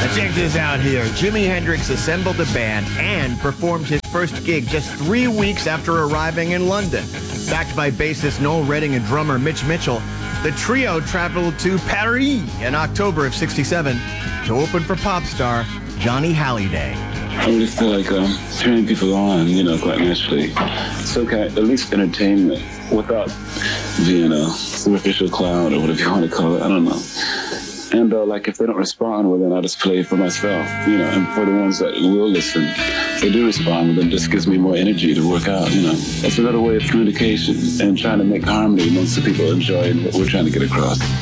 Check this out here. Jimi Hendrix assembled a band and performed his first gig just 3 weeks after arriving in London. Backed by bassist Noel Redding and drummer Mitch Mitchell, the trio traveled to Paris in October of '67 to open for pop star Johnny Hallyday. I just feel like turning people on, quite naturally. So at least entertainment without being a superficial clown or whatever you want to call it. I don't know. And if they don't respond, well, then I just play for myself, and for the ones that will listen, if they do respond, well, then it just gives me more energy to work out, That's another way of communication and trying to make harmony amongst the people enjoying what we're trying to get across.